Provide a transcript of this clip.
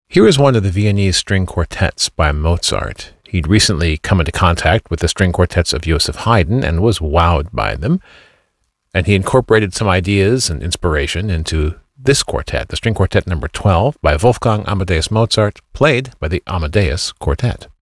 Here is one of the Viennese string quartets by Mozart. He'd recently come into contact with the string quartets of Joseph Haydn and was wowed by them. And he incorporated some ideas and inspiration into this quartet, the string quartet number 12 by Wolfgang Amadeus Mozart, played by the Amadeus Quartet.